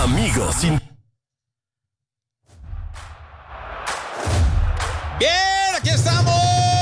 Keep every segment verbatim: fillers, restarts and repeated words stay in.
Amigos sin... Bien, aquí estamos.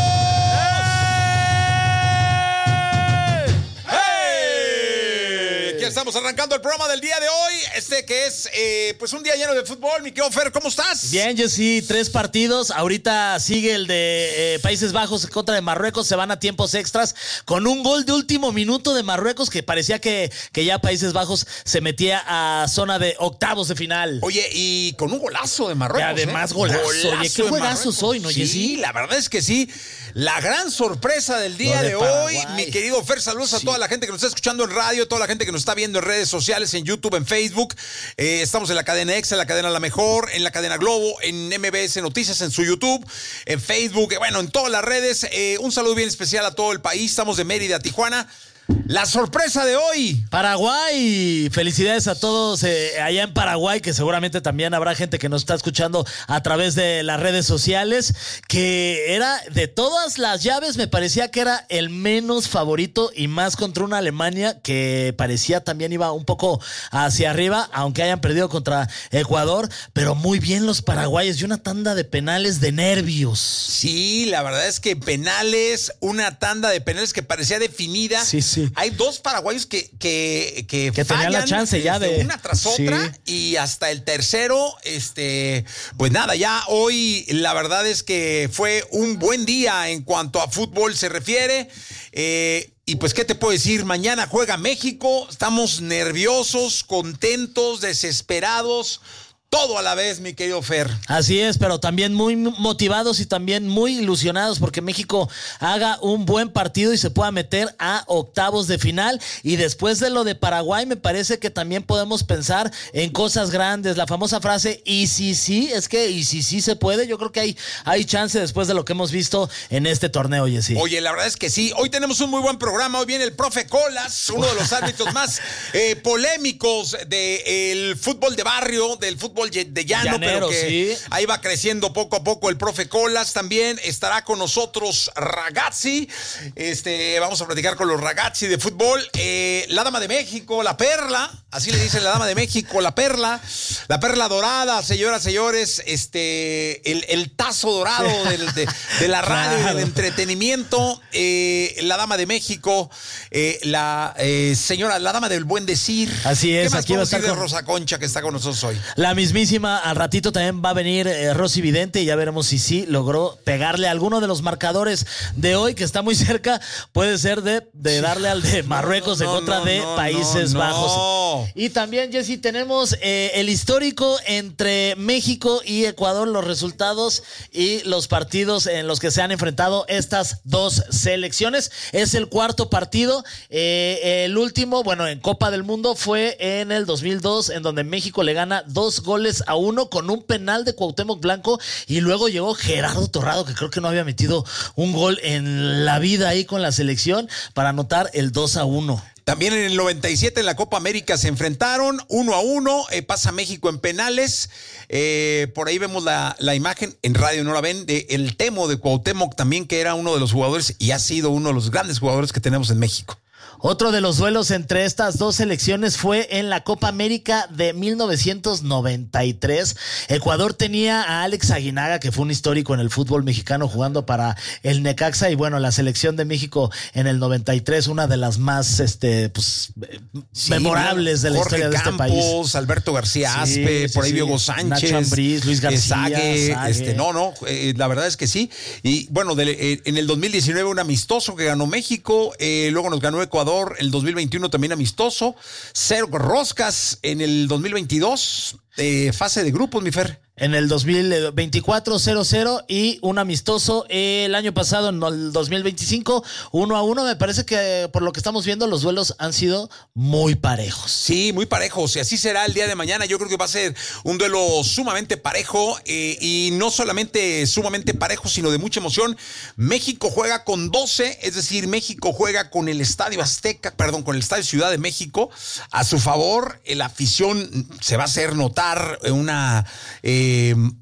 Estamos arrancando el programa del día de hoy, este que es eh, pues un día lleno de fútbol. Mi querido Fer, ¿cómo estás? Bien, Jessy, tres partidos. Ahorita sigue el de eh, Países Bajos contra de Marruecos. Se van a tiempos extras con un gol de último minuto de Marruecos que parecía que, que ya Países Bajos se metía a zona de octavos de final. Oye, y con un golazo de Marruecos. Y además, ¿eh? golazo. golazo. Oye, qué juegazos hoy, ¿no, sí, Jessy? Sí, la verdad es que sí. La gran sorpresa del día de, de hoy, mi querido Fer, saludos sí. a toda la gente que nos está escuchando en radio, toda la gente que nos está viendo en redes sociales, en YouTube, en Facebook. Eh, estamos en la cadena Exa, en la cadena La Mejor, en la cadena Globo, en M B S Noticias, en su YouTube, en Facebook, eh, bueno, en todas las redes. Eh, un saludo bien especial a todo el país. Estamos de Mérida, Tijuana. La sorpresa de hoy. Paraguay. Felicidades a todos eh, allá en Paraguay, que seguramente también habrá gente que nos está escuchando a través de las redes sociales, que era de todas las llaves, me parecía que era el menos favorito y más contra una Alemania que parecía también iba un poco hacia arriba, aunque hayan perdido contra Ecuador, pero muy bien los paraguayos y una tanda de penales de nervios. Sí, la verdad es que penales, una tanda de penales que parecía definida. Sí, sí. Hay dos paraguayos que, que, que, que fallan, tenían la chance ya de una tras otra, sí. Y hasta el tercero, este, pues nada, ya hoy la verdad es que fue un buen día en cuanto a fútbol se refiere. Eh, y pues, ¿qué te puedo decir? Mañana juega México, estamos nerviosos, contentos, desesperados. Todo a la vez, mi querido Fer. Así es, pero también muy motivados y también muy ilusionados porque México haga un buen partido y se pueda meter a octavos de final. Y después de lo de Paraguay, me parece que también podemos pensar en cosas grandes. La famosa frase, y si sí, es que y si sí se puede. Yo creo que hay, hay chance después de lo que hemos visto en este torneo, Jessy. Oye, la verdad es que sí. Hoy tenemos un muy buen programa. Hoy viene el profe Colas, uno de los árbitros más eh, polémicos del fútbol de barrio, del fútbol de llano, Llanero, pero que sí. ahí va creciendo poco a poco el profe Colas. También estará con nosotros Ragazzi. Este, vamos a platicar con los Ragazzi de fútbol. Eh, la Dama de México, la Perla, así le dicen la Dama de México, la Perla, la Perla dorada, señoras, señores, este, el, el tazo dorado del, de, de la radio claro. y del entretenimiento. Eh, la Dama de México, eh, la eh, señora, la Dama del buen decir. Así es. ¿Qué más aquí va a estar de con... Rosa Concha que está con nosotros hoy? La mismísima, al ratito también va a venir eh, Rosy Vidente y ya veremos si sí logró pegarle a alguno de los marcadores de hoy, que está muy cerca. Puede ser de, de darle al de Marruecos no, no, en contra no, de no, Países no, Bajos. No. Y también, Jessy, tenemos eh, el histórico entre México y Ecuador, los resultados y los partidos en los que se han enfrentado estas dos selecciones. Es el cuarto partido. Eh, el último, bueno, en Copa del Mundo fue en el dos mil dos, en donde México le gana dos goles a uno con un penal de Cuauhtémoc Blanco, y luego llegó Gerardo Torrado, que creo que no había metido un gol en la vida ahí con la selección, para anotar el dos a uno. También en el noventa y siete en la Copa América se enfrentaron uno a uno, eh, pasa México en penales. Eh, por ahí vemos la, la imagen, en radio no la ven, de el Temo de Cuauhtémoc también, que era uno de los jugadores y ha sido uno de los grandes jugadores que tenemos en México. Otro de los duelos entre estas dos selecciones fue en la Copa América de mil novecientos noventa y tres. Ecuador tenía a Alex Aguinaga, que fue un histórico en el fútbol mexicano jugando para el Necaxa, y bueno, la selección de México en el noventa y tres, una de las más este, pues, sí, memorables de la Jorge historia Campos, de este país. Alberto García sí, Aspe, sí, por ahí sí. Diego Sánchez, Nacho Ambriz, Luis García, Sague, Sague. Este, no, no, eh, la verdad es que sí. Y bueno, de, eh, en el dos mil diecinueve un amistoso que ganó México, eh, luego nos ganó Ecuador, el dos mil veintiuno también amistoso, cero roscas en el dos mil veintidós, eh, fase de grupos, mi Fer. En el dos mil veinticuatro, cero cero, y un amistoso el año pasado, en el dos mil veinticinco, uno a uno. Me parece que por lo que estamos viendo, los duelos han sido muy parejos. Sí, muy parejos, y así será el día de mañana. Yo creo que va a ser un duelo sumamente parejo, eh, y no solamente sumamente parejo, sino de mucha emoción. México juega con doce, es decir, México juega con el Estadio Azteca, perdón, con el Estadio Ciudad de México a su favor. La afición se va a hacer notar una... Eh,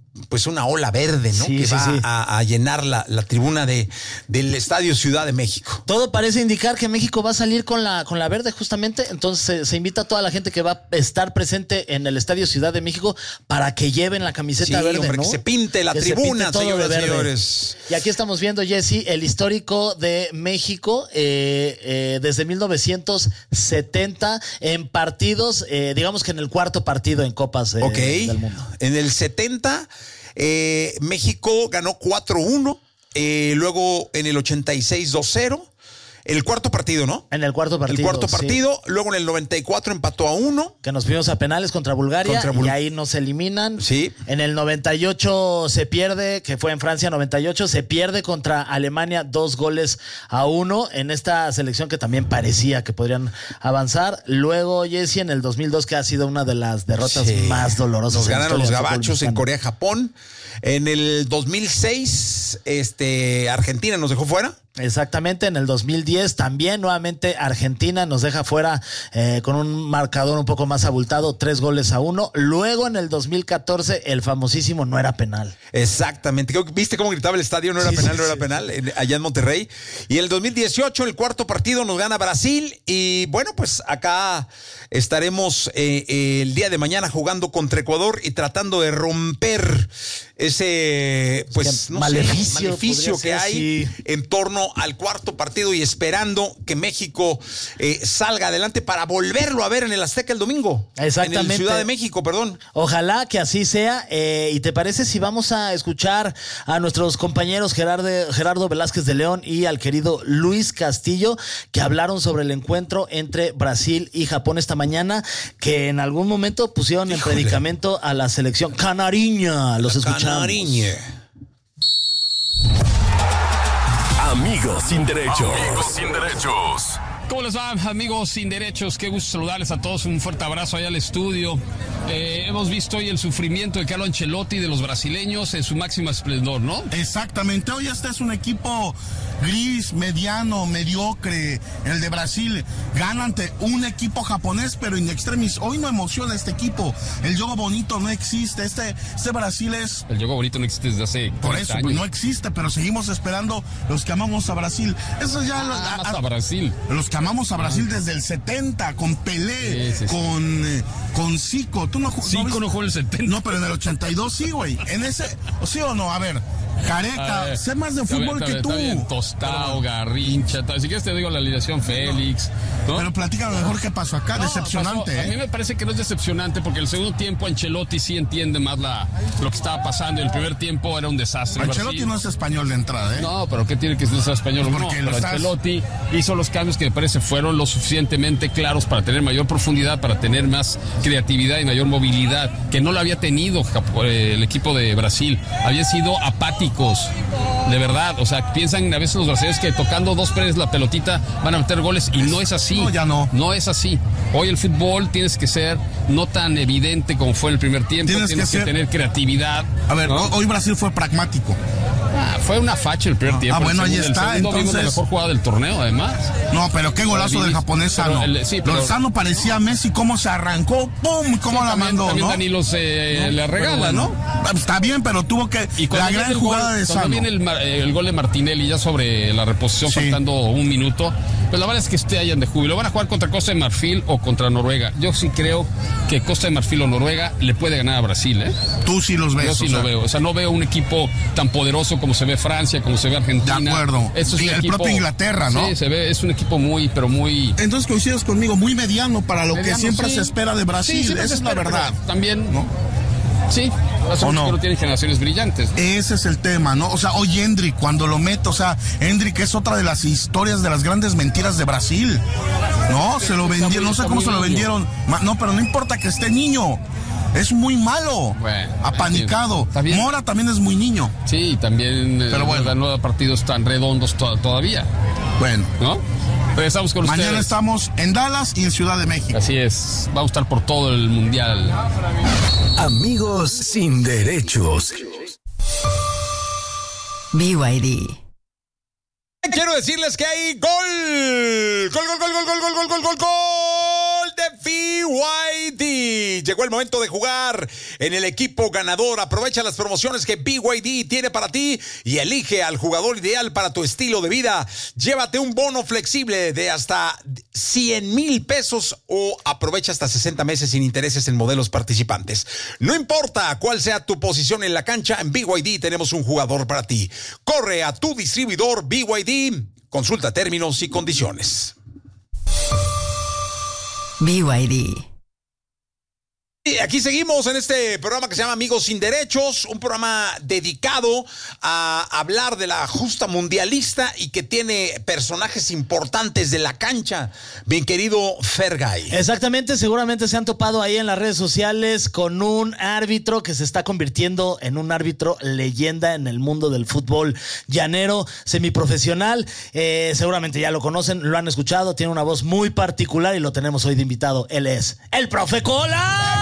pues una ola verde, ¿no? Sí, que sí, va sí. A, a llenar la, la tribuna de, del Estadio Ciudad de México. Todo parece indicar que México va a salir con la, con la verde justamente, entonces se, se invita a toda la gente que va a estar presente en el Estadio Ciudad de México para que lleven la camiseta Sí, verde, hombre, ¿no? que se pinte la Que se tribuna, pinte todo de señoras y verde. señores. Y aquí estamos viendo, Jesse, el histórico de México eh, eh, desde mil novecientos setenta en partidos, eh, digamos que en el cuarto partido en Copas eh, Ok, del Mundo. en el setenta eh, México ganó cuatro uno, eh, luego en el ochenta y seis dos cero, el cuarto partido, ¿no? En el cuarto partido. El cuarto sí. partido, luego en el noventa y cuatro empató a uno. Que nos fuimos a penales contra Bulgaria Contra Bul- y ahí nos eliminan. Sí. En el noventa y ocho se pierde, que fue en Francia noventa y ocho, se pierde contra Alemania dos goles a uno en esta selección que también parecía que podrían avanzar. Luego, Jesse, en el dos mil dos, que ha sido una de las derrotas Sí. más dolorosas. Nos en la ganaron los historia del fútbol gabachos en mexicano. Corea-Japón. En el dos mil seis, este, Argentina nos dejó fuera. Exactamente, en el dos mil diez también nuevamente Argentina nos deja fuera eh, con un marcador un poco más abultado, tres goles a uno. Luego en el dos mil catorce el famosísimo no era penal. Exactamente. ¿Viste cómo gritaba el estadio? No era Sí, penal, sí, no era sí. penal, en- allá en Monterrey. Y en el dos mil dieciocho, el cuarto partido, nos gana Brasil. Y bueno, pues acá estaremos eh, eh, el día de mañana jugando contra Ecuador y tratando de romper ese pues Que no maleficio, sé, maleficio podría que ser, hay sí. en torno al cuarto partido y esperando que México eh, salga adelante para volverlo a ver en el Azteca el domingo. Exactamente. En el Ciudad de México, perdón. Ojalá que así sea. Eh, ¿Y te parece si vamos a escuchar a nuestros compañeros Gerardo, Gerardo Velázquez de León y al querido Luis Castillo, que hablaron sobre el encuentro entre Brasil y Japón esta mañana, que en algún momento pusieron en Híjole. predicamento a la selección canariña? Los escuchamos. Canariña. Amigos sin derechos. Amigos sin derechos. ¿Cómo les va, amigos sin derechos? Qué gusto saludarles a todos. Un fuerte abrazo allá al estudio. Eh, hemos visto hoy el sufrimiento de Carlo Ancelotti y de los brasileños en su máximo esplendor, ¿no? Exactamente, hoy este es un equipo gris, mediano, mediocre, el de Brasil. Gana ante un equipo japonés, pero in extremis. Hoy no emociona este equipo. El juego bonito no existe. Este, este Brasil es... El juego bonito no existe desde hace Por treinta eso, años. pues no existe, pero seguimos esperando los que amamos a Brasil. Eso ya... lo- Ah, a- más a- a Brasil. Los que amamos a Brasil desde el setenta, con Pelé, Sí, sí, sí. con, eh, con Zico. ¿Tú no, ju- Zico viste? no jugó en el setenta. No, pero en el ochenta y dos sí, güey. En ese... ¿o sí o no? A ver, Careca, A ver, sé más de está bien, fútbol está que bien, tú. Está bien, Tostao, Garrincha, tal. Si quieres te digo la alineación Félix, ¿no? Pero platícame mejor qué pasó acá. No, Decepcionante, pasó- A mí ¿eh? me parece que no es decepcionante porque el segundo tiempo Ancelotti sí entiende más la, lo que estaba pasando. El primer tiempo era un desastre. Ancelotti Brasil. no es español de entrada, ¿eh? No, pero ¿qué tiene que ser español? Pues No, porque pero lo estás- Ancelotti hizo los cambios que me parece fueron lo suficientemente claros para tener mayor profundidad, para tener más creatividad y mayor movilidad, que no lo había tenido Jap- eh, el equipo de Brasil. Habían sido apáticos, de verdad. O sea, piensan a veces los brasileños que tocando dos paredes la pelotita van a meter goles y no es así. No, ya no. No es así. Hoy el fútbol tienes que ser no tan evidente como fue en el primer tiempo. Tienes Tienes, que que, ser- tener creatividad. A ver, ¿no? ho- hoy Brasil fue pragmático. Ah, fue una facha el primer tiempo. Ah, bueno, el ahí segundo, está, El segundo vimos la entonces- mejor jugada del torneo, además. No, pero qué golazo Pero del Vinis- japonés pero Sano. el- sí, pero- Lozano parecía a Messi, cómo se arrancó, ¡pum! ¿Cómo Sí, la también, mandó, también no? Danilo se No, le pero regala, bueno, ¿no? Está bien, pero tuvo que... Y cuando La viene gran el jugada gol, de cuando Sano. viene el, mar- el gol de Martinelli ya sobre la reposición, Sí. faltando un minuto, pues la verdad es que este hayan de júbilo. Van a jugar contra Costa de Marfil o contra Noruega. Yo sí creo que Costa de Marfil o Noruega le puede ganar a Brasil, ¿eh? Tú sí los ves, Yo sí o sea, lo veo. O sea, no veo un equipo tan poderoso como se ve Francia, como se ve Argentina. De acuerdo. Esto es Y un el equipo- propio Inglaterra, ¿no? Sí, se ve, es un equipo muy, pero muy... Entonces coincides conmigo, muy mediano para lo mediano, que siempre sí. se espera de Brasil. Sí, siempre Esa se es la espera, verdad. pero También, ¿No? sí, hace ¿O mucho no? que no tienen generaciones brillantes. Ese es el tema, ¿no? O sea, hoy Endrick, cuando lo mete, o sea, Endrick es otra de las historias de las grandes mentiras de Brasil. No, se lo Está vendieron, muy- no sé está cómo muy se lo niño. vendieron. Ma- No, pero no importa que esté niño. Es muy malo. Bueno, apanicado. está bien. Mora también es muy niño. Sí, también eh, Pero bueno. ganó a partidos tan redondos to- todavía, Bueno, ¿no? Regresamos con mañana ustedes. estamos en Dallas y en Ciudad de México. Así es, vamos a estar por todo el mundial. Amigos sin derechos. B Y D. Quiero decirles que hay gol. Gol, gol, gol, gol, gol, gol, gol, gol, gol, gol de B Y D. Y llegó el momento de jugar en el equipo ganador. Aprovecha las promociones que B Y D tiene para ti y elige al jugador ideal para tu estilo de vida. Llévate un bono flexible de hasta cien mil pesos o aprovecha hasta sesenta meses sin intereses en modelos participantes. No importa cuál sea tu posición en la cancha, en B Y D tenemos un jugador para ti. Corre a tu distribuidor B Y D. Consulta términos y condiciones. B Y D. Y aquí seguimos en este programa que se llama Amigos sin Derechos, un programa dedicado a hablar de la justa mundialista y que tiene personajes importantes de la cancha. Bien querido Fergay. Exactamente, seguramente se han topado ahí en las redes sociales con un árbitro que se está convirtiendo en un árbitro leyenda en el mundo del fútbol llanero, semiprofesional. Eh, seguramente ya lo conocen, lo han escuchado, tiene una voz muy particular y lo tenemos hoy de invitado. Él es el Profe Colas.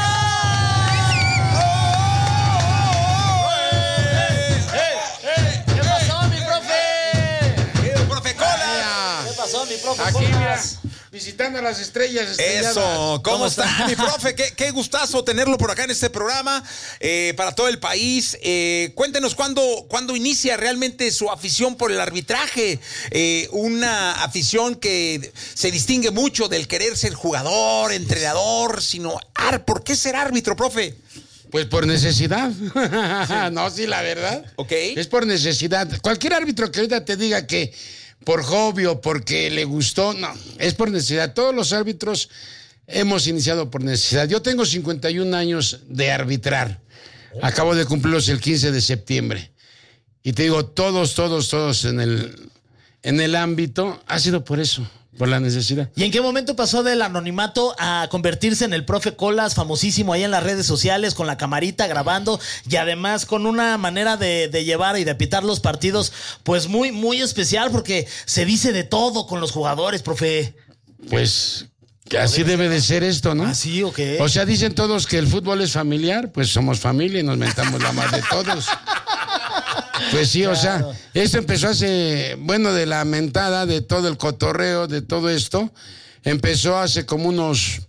Aquí, mira, visitando a las estrellas estrelladas. Eso, ¿cómo, ¿Cómo está, está? mi profe? Qué, qué gustazo tenerlo por acá en este programa eh, para todo el país. Eh, cuéntenos cuándo, cuándo inicia realmente su afición por el arbitraje. Eh, una afición que se distingue mucho del querer ser jugador, entrenador, sino ar, ¿por qué ser árbitro, profe? Pues por necesidad. Sí. No, sí, la verdad. Ok. Es por necesidad. Cualquier árbitro que ahorita te diga que por hobby o porque le gustó, no, es por necesidad. Todos los árbitros hemos iniciado por necesidad. Yo tengo cincuenta y un años de arbitrar. Acabo de cumplirlos el quince de septiembre. Y te digo, todos, todos, todos en el, en el ámbito ha sido por eso. Por la necesidad. ¿Y en qué momento pasó del anonimato a convertirse en el Profe Colas, famosísimo ahí en las redes sociales, con la camarita grabando y además con una manera de, de llevar y de pitar los partidos, pues muy, muy especial porque se dice de todo con los jugadores, profe? Pues que así debe de ser esto, ¿no? ¿Ah, sí o qué? O sea, dicen todos que el fútbol es familiar, pues somos familia y nos mentamos la madre de todos. Pues sí, claro. O sea, esto empezó hace, bueno, de la mentada, de todo el cotorreo, de todo esto, empezó hace como unos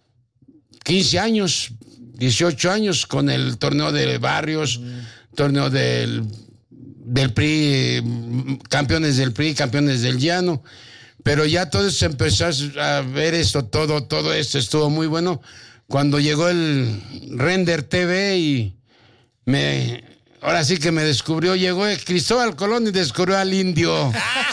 quince años, dieciocho años, con el torneo de barrios, mm. torneo del, del P R I, campeones del P R I, campeones del llano, pero ya todo se empezó a ver esto, todo, todo esto estuvo muy bueno, cuando llegó el Render T V y me... Ahora sí que me descubrió, llegó Cristóbal Colón y descubrió al indio.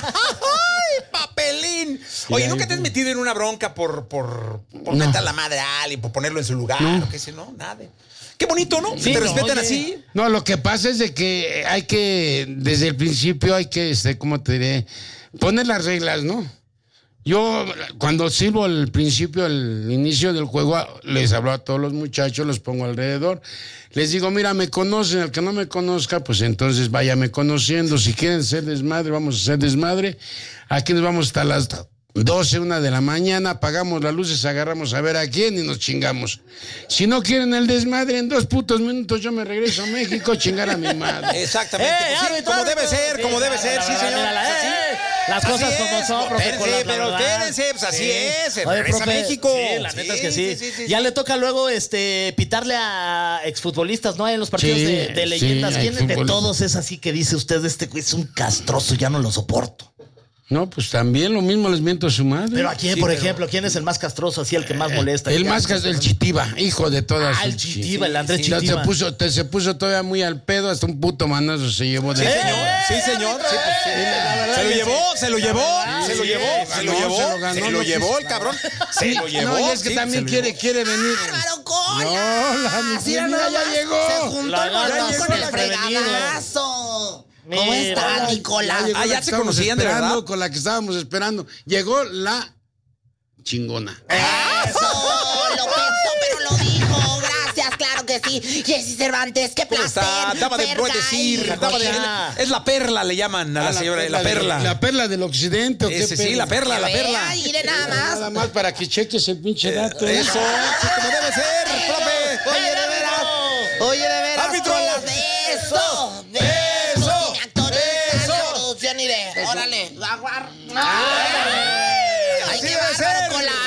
¡Ay, papelín! Oye, ¿nunca te has metido en una bronca por, por, por no. meter la madre a alguien, por ponerlo en su lugar? No. O qué sé, no, nada. Qué bonito, ¿no? Sí, ¿Te no, respetan oye. así? No, lo que pasa es de que hay que, desde el principio hay que, este, ¿cómo te diré? Poner las reglas, ¿no? Yo, cuando sirvo al principio, al inicio del juego, les hablo a todos los muchachos, los pongo alrededor. Les digo, mira, me conocen, el que no me conozca, pues entonces váyame conociendo. Si quieren ser desmadre, vamos a hacer desmadre. Aquí nos vamos hasta las doce, una de la mañana, apagamos las luces, agarramos a ver a quién y nos chingamos. Si no quieren el desmadre, en dos putos minutos yo me regreso a México a chingar a mi madre. Exactamente. ¡Eh, Pues sí, árbitro, como debe árbitro! ser, como Sí, debe la, ser, la, sí, la, señor. mírala, Así. eh. Las Así cosas es. como son, profe Espérense, Colas, la pero verdad. quédense, pues así Sí. es. Se Oye, regresa profe, a México. Sí, la neta es que sí. Sí, sí, sí, Ya sí. le toca luego este pitarle a exfutbolistas, ¿no? En los partidos Sí, de, de sí, leyendas. hay ¿Quién de futbolistas. todos es así que dice usted, este güey es un castroso, ya no lo soporto? No, pues también lo mismo les miento a su madre. Pero ¿a quién, Sí, por pero- ejemplo? ¿Quién es el más castroso, así el que más molesta? El Ya, más cas- el Chitiba, hijo de todas. Ah, el sus- Chitiba, el Andrés Sí, ya Chitiba. Se puso, te- se puso todavía muy al pedo, hasta un puto manazo se llevó de... Sí, ¡Eh! señor. Sí, señor. Sí, pues, sí. verdad Se lo que llevó, sí. se lo llevó, Sí, se lo sí, llevó, sí, se lo ganó, llevó, se lo ganó, se lo no, llevó sí. el cabrón. Se lo llevó. No, y es que sí, también se lo quiere, llevó. quiere venir. ¡Álvaro Colas! No, la mi Mira, mira, nada ya más, llegó. Se juntó La el gana balón con con el el prevenido. fregadazo. ¿Cómo Mira. está, Nicolás? llegó Ah, la ya que se estábamos conocían de esperando, verdad. con la que estábamos esperando. Llegó la chingona. Eso, lo pensó, pero lo dijo. Gracias, claro que sí. Jessy Cervantes, qué ¿Cómo placer. está? Dama de buen decir. Fergay. dama de- Joya. es la perla, le llaman a la señora, la de- perla. La perla del occidente. ¿o qué Ese sí, pedo? la perla, la Que vea, perla. mire nada más. Nada más para que cheques el pinche dato. Eso, sí, como debe ser, profe. Oye, de veras. Oye, de veras. ¡Árbitro! Colas, de eso. De Eso. Mi actor está en la Eso. producción y de. Órale. Aguar. Ay, Ay, así qué debe bárbaro, ser. Colas.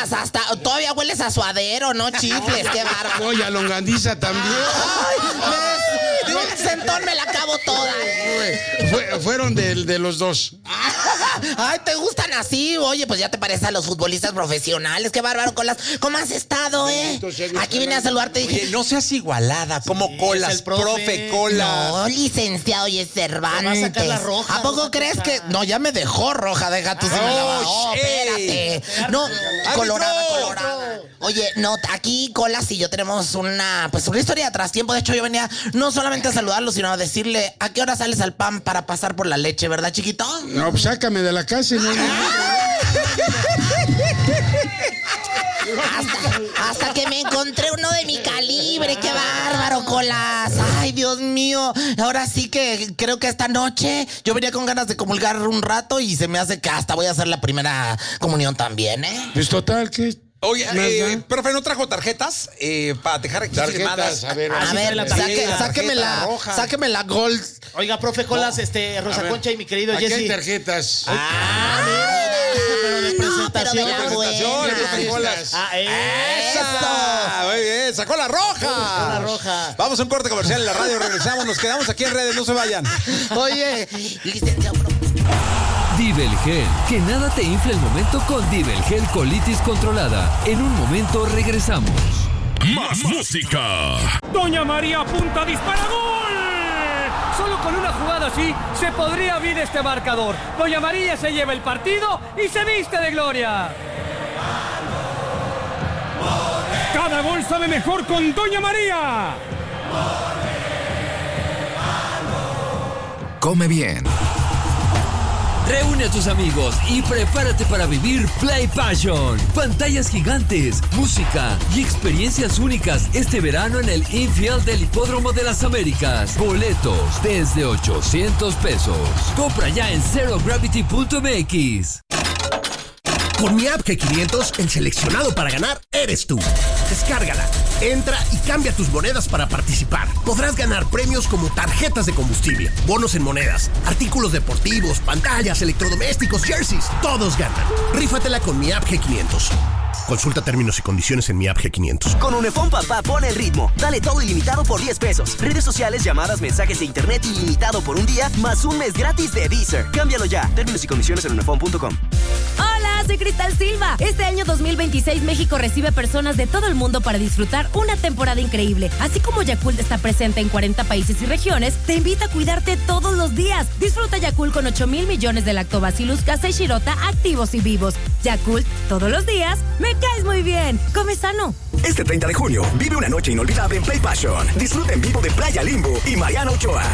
colas, hasta todavía hueles a suadero, ¿no? Chifles, qué bárbaro. Oye, a longaniza también. Ay, ¿ves? De un sentón me la acabo toda. Fue, fueron de, de los dos. Ay, ¿te gustan así? Oye, pues ya te pareces a los futbolistas profesionales. Qué bárbaro, Colas. ¿Cómo has estado, eh? Aquí vine a saludarte y dije... Oye, no seas igualada, como sí, Colas, el profe. profe Colas. No, licenciado y es Cervantes. Me va a sacar la roja. ¿A poco roja crees roja. que...? No, ya me dejó roja, deja tú si me la va. Oh, espérate. No, colorada, colorada. Oye, no, aquí Colas y yo tenemos una, pues una historia de atrás tiempo. De hecho, yo venía no solamente a saludarlo, sino a decirle a qué hora sales al pan para pasar por la leche, ¿verdad, chiquito? No, pues sácame de la casa y no... Hasta, hasta que me encontré uno de mi calibre. ¡Qué bárbaro, Colas! ¡Ay, Dios mío! Ahora sí que creo que esta noche yo venía con ganas de comulgar un rato y se me hace que hasta voy a hacer la primera comunión también, ¿eh? Pues total, ¿qué? Oye, eh, profe, ¿no trajo tarjetas eh, para dejar aquí firmadas? A ver, a ver, la saque, sáqueme la, sáqueme la Gold. Oiga, profe Colas, no. este, Rosa Concha y mi querido Jesse. Aquí hay tarjetas. Ah, mira. Pero de presentación. No, pero de la presentación, Colas. Ah, ¡Eso! Muy bien, sacó la roja. Sacó la roja. Vamos a un corte comercial en la radio, regresamos, nos quedamos aquí en redes, no se vayan. Oye, licenciado, profe. Divelgel, que nada te infle el momento con Divelgel colitis controlada. En un momento regresamos. Más música. Doña María apunta, dispara, gol. Solo con una jugada así se podría abrir este marcador. Doña María se lleva el partido y se viste de gloria. Cada gol sabe mejor con Doña María. Come bien. Reúne a tus amigos y prepárate para vivir Play Passion. Pantallas gigantes, música y experiencias únicas este verano en el infield del Hipódromo de las Américas. Boletos desde ochocientos pesos. Compra ya en zero gravity punto m x. Con mi app G quinientos, el seleccionado para ganar eres tú. Descárgala, entra y cambia tus monedas para participar. Podrás ganar premios como tarjetas de combustible, bonos en monedas, artículos deportivos, pantallas, electrodomésticos, jerseys. Todos ganan. Rífatela con mi app G quinientos. Consulta términos y condiciones en mi app G quinientos. Con Unifón Papá pone el ritmo. Dale todo ilimitado por diez pesos. Redes sociales, llamadas, mensajes e internet ilimitado por un día, más un mes gratis de Deezer. Cámbialo ya. Términos y condiciones en unifón punto com. Hola, soy Cristal Silva. Este año dos mil veintiséis México recibe personas de todo el mundo para disfrutar una temporada increíble. Así como Yakult está presente en cuarenta países y regiones, te invita a cuidarte todos los días. Disfruta Yakult con ocho mil millones de lactobacillus casei shirota activos y vivos. Yakult, todos los días, me caes muy bien. Come sano. Este treinta de junio, vive una noche inolvidable en Play Passion. Disfruta en vivo de Playa Limbo y Mariana Ochoa.